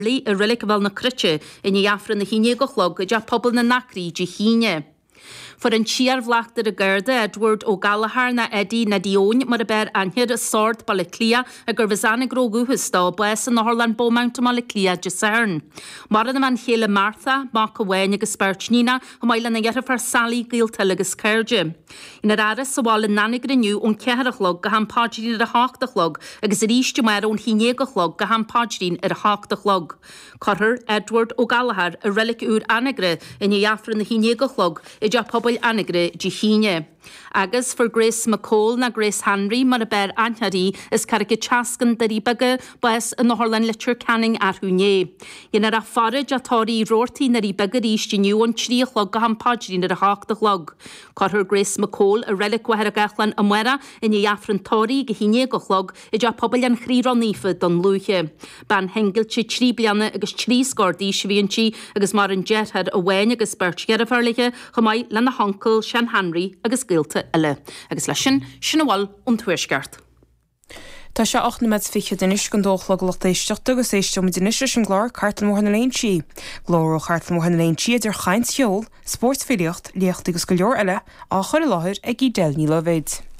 Lí a rilik fel na crytche in i afran na híine go chlog a pobl na nacrí de híine. For an tíar vlaachtar a gurda Edward ó Gallagher na Eddie na Dion mar a ber anhir a sord bal clia a gur bhizanna gróguhus dá bues an Horland Bowmount mal clia de cern. Mar an man chéle Martha, Mac a Wayne agus Birchnina a maile na ghear far Sally Giltil agus Kerge. In ar aras sa wall in nanig renew on ceharachlog go han págirín ar a háchtachlog agus a ríiste mar ón hínéagachlog go han págirín ar a háchtachlog. Corher Edward ó Gallagher a relic úr anigre in i afran na hínéagachlog i ja pobl anigre de híine. Agus for Grace McCall na Grace Henry mar a ber anharí is carige chascan darí bege bes in the Horland Literature Canning ar húné. Yen ar a farage a tóí rortí narí bege ríiste nniu an tríochlog go han págirín ar a háchtachlog. Corher Grace McCall a relic wahar a gachlan amwera in i afran tóí go hínéagachlog i ja pobl an chríronífa don lúche. Ban hengeltse trí blianna agus trí scordí svíantí agus mar an jethad a Wayne agus Birch Gerfarlige chomai lena Honkel Shan Henry agus gilte eile. Agus lei sin bháil ón tuairisceart. Tá sé 8 met fiche den is gan dóchlag lochtéisteach agus éiste mu den sin glár cartan mór na leintí. Glór ó cartan mór na leintí idir chaint heol, sportfiliocht, líocht agus go leor eile á chuir láthir ag í delní levéid.